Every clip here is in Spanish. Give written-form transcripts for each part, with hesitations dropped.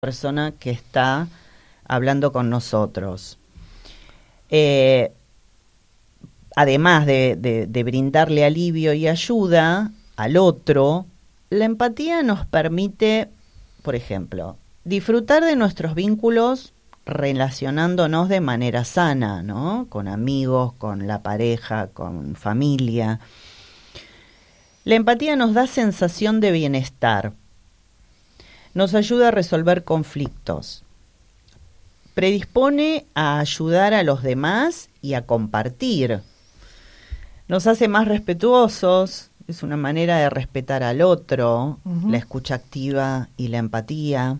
persona que está hablando con nosotros. Además de brindarle alivio y ayuda al otro, la empatía nos permite, por ejemplo, disfrutar de nuestros vínculos relacionándonos de manera sana, ¿no? Con amigos, con la pareja, con familia. La empatía nos da sensación de bienestar, nos ayuda a resolver conflictos, predispone a ayudar a los demás y a compartir, nos hace más respetuosos, es una manera de respetar al otro, la escucha activa y la empatía.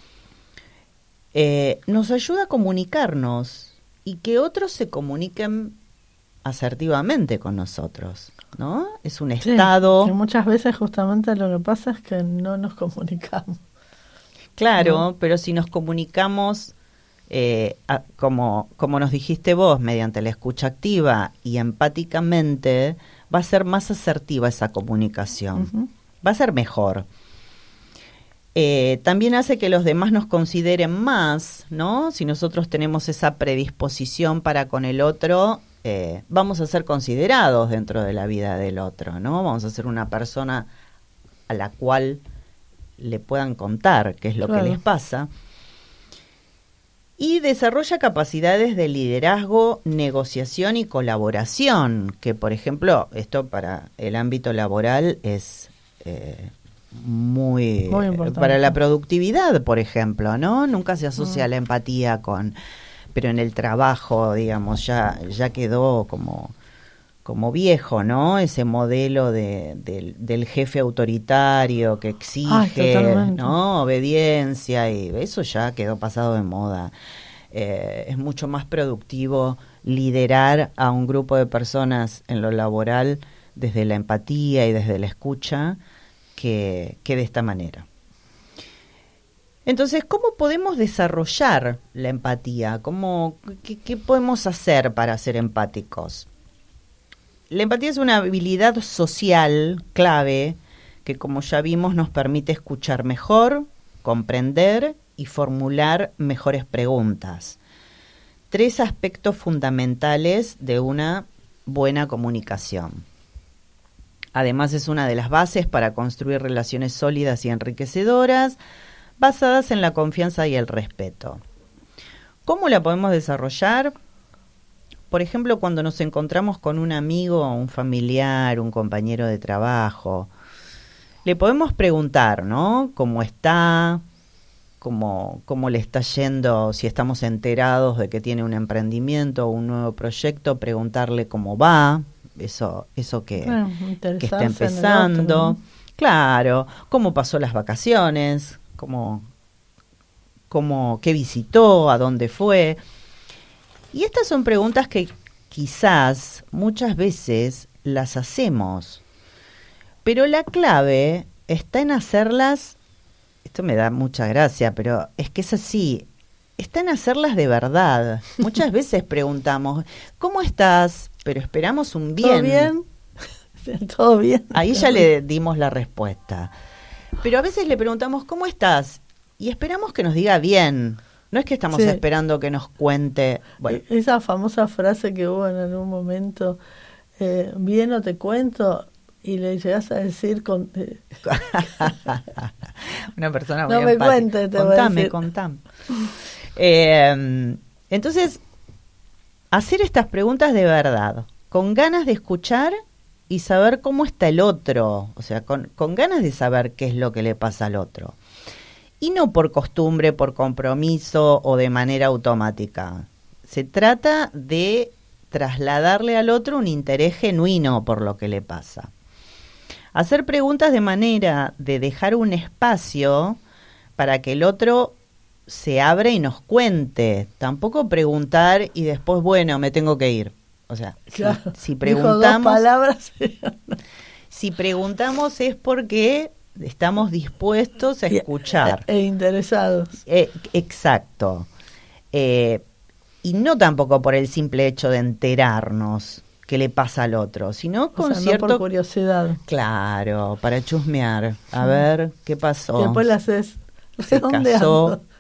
Nos ayuda a comunicarnos y que otros se comuniquen asertivamente con nosotros, ¿no? Es un estado... Que muchas veces justamente lo que pasa es que no nos comunicamos. Claro, ¿no? Pero si nos comunicamos, como nos dijiste vos, mediante la escucha activa y empáticamente, va a ser más asertiva esa comunicación, va a ser mejor. También hace que los demás nos consideren más, ¿no? Si nosotros tenemos esa predisposición para con el otro, vamos a ser considerados dentro de la vida del otro, ¿no? Vamos a ser una persona a la cual le puedan contar qué es lo que les pasa. Y desarrolla capacidades de liderazgo, negociación y colaboración, que por ejemplo, esto para el ámbito laboral es muy importante. Para la productividad, por ejemplo, ¿no? Nunca se asocia la empatía con... Pero en el trabajo, digamos, ya quedó como viejo, ¿no? Ese modelo del jefe autoritario que exige, ¿no? Obediencia, y eso ya quedó pasado de moda. Es mucho más productivo liderar a un grupo de personas en lo laboral desde la empatía y desde la escucha que de esta manera. Entonces, ¿cómo podemos desarrollar la empatía? ¿Qué podemos hacer para ser empáticos? La empatía es una habilidad social clave que, como ya vimos, nos permite escuchar mejor, comprender y formular mejores preguntas. 3 aspectos fundamentales de una buena comunicación. Además, es una de las bases para construir relaciones sólidas y enriquecedoras, basadas en la confianza y el respeto. ¿Cómo la podemos desarrollar? Por ejemplo, cuando nos encontramos con un amigo, un familiar, un compañero de trabajo, le podemos preguntar, ¿no? ¿Cómo está? ¿Cómo le está yendo? Si estamos enterados de que tiene un emprendimiento o un nuevo proyecto, preguntarle cómo va, eso que está empezando. Claro, ¿cómo pasó las vacaciones? ¿Qué visitó? ¿A dónde fue? Y estas son preguntas que quizás muchas veces las hacemos, pero la clave está en hacerlas, esto me da mucha gracia, pero es que es así, está en hacerlas de verdad. Muchas veces preguntamos, ¿cómo estás? Pero esperamos un bien. ¿Todo bien? ¿Todo bien? Ahí ya le dimos la respuesta. Pero a veces le preguntamos, ¿cómo estás? Y esperamos que nos diga bien. No es que estamos esperando que nos cuente... Bueno. Esa famosa frase que hubo en algún momento, bien o te cuento, y le llegas a decir... Una persona muy no me empática. Cuentes, te voy a decir. Contame. Entonces, hacer estas preguntas de verdad, con ganas de escuchar y saber cómo está el otro, o sea, con ganas de saber qué es lo que le pasa al otro. Y no por costumbre, por compromiso o de manera automática. Se trata de trasladarle al otro un interés genuino por lo que le pasa. Hacer preguntas de manera de dejar un espacio para que el otro se abra y nos cuente. Tampoco preguntar y después, bueno, me tengo que ir. O sea, claro, si preguntamos... Dijo 2 palabras. Si preguntamos es porque... estamos dispuestos a escuchar. E interesados. Exacto. Y no tampoco por el simple hecho de enterarnos qué le pasa al otro, sino con cierto... no por curiosidad. Claro, para chusmear, a ver qué pasó. Y después le haces... Se casó,